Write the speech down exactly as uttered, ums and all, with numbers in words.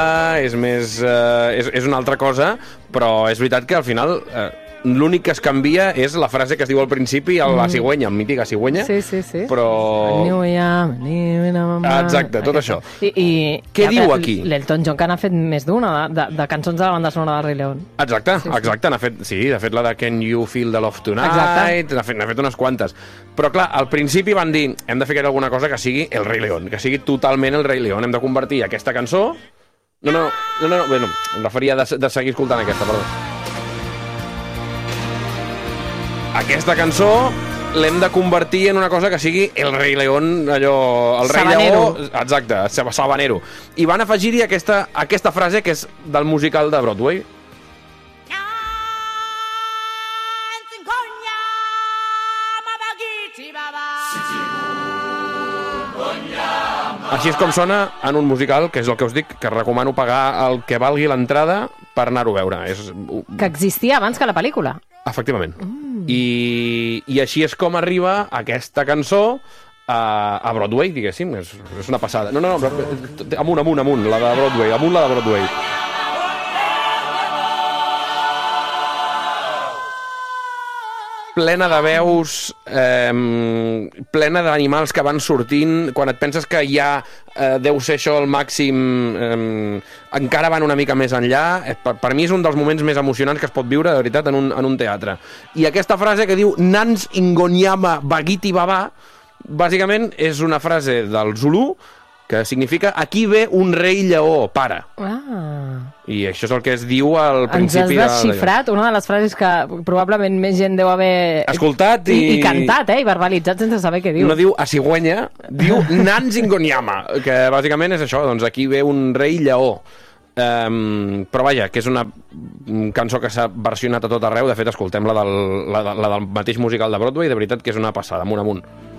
és més... Eh, és, és una altra cosa, però és veritat que al final eh, l'únic que es canvia és la frase que es diu al principi, a la cigüenya, mítica cigüenya. Sí, sí, sí. Però... Exacte, tot això. I, i Què diu aquí? L'Elton John, que n'ha fet més d'una, de, de cançons de la banda sonora de Rei León. Exacte, sí, sí. exacte. N'ha fet, sí, de fet la de Can You Feel the Love Tonight, n'ha fet, n'ha fet unes quantes. Però clar, al principi van dir, hem de fer alguna cosa que sigui el Rei León, que sigui totalment el Rei León. Hem de convertir aquesta cançó... No, no, no, no, no, bueno, em referia de, de seguir escoltant aquesta, perdó. Aquesta cançó l'hem de convertir en una cosa que sigui el Rei León, allò... El Rei Sabanero. Lleó, exacte, Sabanero. I van afegir-hi aquesta, aquesta frase que és del musical de Broadway. Així és com sona en un musical, que és el que us dic, que recomano pagar el que valgui l'entrada per anar-ho a veure. És... Que existia abans que la pel·lícula. Efectivament. Mm. I, I així és com arriba aquesta cançó a, a Broadway, diguéssim. És, és una passada. No, no, no, amunt, amunt, amunt, la de Broadway, amunt la de Broadway. Plena de veus, eh, plena d'animals que van sortint. Quan et penses que ja eh, deu ser això el màxim, eh, encara van una mica més enllà. Per, per mi és un dels moments més emocionants que es pot viure, de veritat, en un, en un teatre. I aquesta frase que diu Nans Ingonyama Bagiti Baba, bàsicament és una frase del Zulu que significa aquí ve un rei lleó, para. Ah. I això és el que es diu al principi. Ens has desxifrat de... una de les frases que probablement més gent deu haver... Escoltat i... I, i cantat, eh? I verbalitzat sense saber què diu. No diu a cigüenya, diu Nans Ingonyama, que bàsicament és això, doncs aquí ve un rei lleó. Um, però vaja, que és una cançó que s'ha versionat a tot arreu. De fet, escoltem la del, la, la del mateix musical de Broadway, de veritat que és una passada, amunt amunt.